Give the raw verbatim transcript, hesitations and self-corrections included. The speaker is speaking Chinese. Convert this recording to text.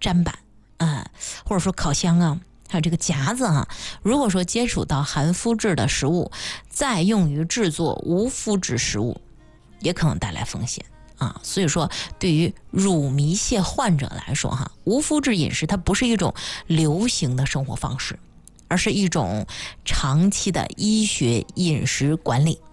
砧板啊、呃，或者说烤箱啊，还有这个夹子啊，如果说接触到含麸质的食物，再用于制作无麸质食物，也可能带来风险啊。所以说，对于乳糜泻患者来说，哈，无麸质饮食它不是一种流行的生活方式，而是一种长期的医学饮食管理。